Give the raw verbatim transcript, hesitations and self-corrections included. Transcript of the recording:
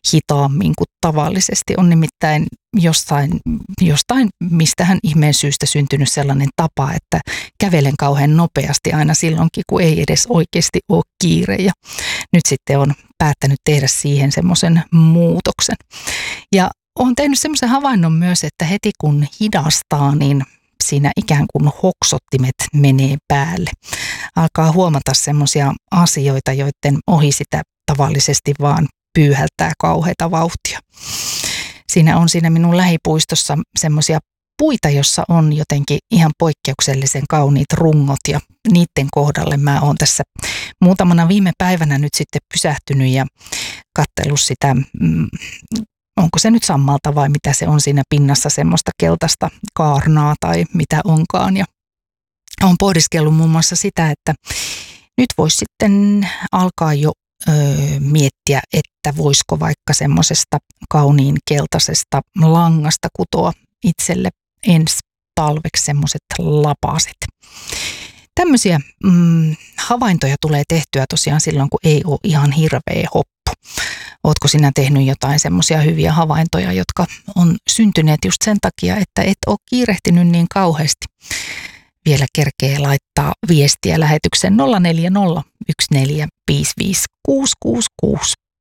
hitaammin kuin tavallisesti. On nimittäin jostain, jostain mistähän ihmeen syystä syntynyt sellainen tapa, että kävelen kauhean nopeasti aina silloinkin, kun ei edes oikeasti ole kiire. Ja nyt sitten on päättänyt tehdä siihen semmoisen muutoksen. Ja olen tehnyt semmoisen havainnon myös, että heti kun hidastaa, niin siinä ikään kuin hoksottimet menee päälle. Alkaa huomata semmoisia asioita, joiden ohi sitä tavallisesti vaan pyyhältää kauheita vauhtia. Siinä on siinä minun lähipuistossa semmoisia puita, jossa on jotenkin ihan poikkeuksellisen kauniit rungot ja niiden kohdalle mä oon tässä muutamana viime päivänä nyt sitten pysähtynyt ja katsellut sitä, mm, onko se nyt sammalta vai mitä se on siinä pinnassa, semmoista keltaista kaarnaa tai mitä onkaan. Ja olen pohdiskellut muun muassa sitä, että nyt voisi sitten alkaa jo ö, miettiä, että voisiko vaikka semmoisesta kauniin keltaisesta langasta kutoa itselle ensi talveksi semmoiset lapaset. Tämmöisiä mm, havaintoja tulee tehtyä tosiaan silloin, kun ei ole ihan hirveä hoppu. Ootko sinä tehnyt jotain semmoisia hyviä havaintoja, jotka on syntyneet just sen takia, että et ole kiirehtinyt niin kauheasti? Vielä kerkee laittaa viestiä lähetykseen nolla neljä nolla yksi neljä viisi viisi kuusi kuusi kuusi.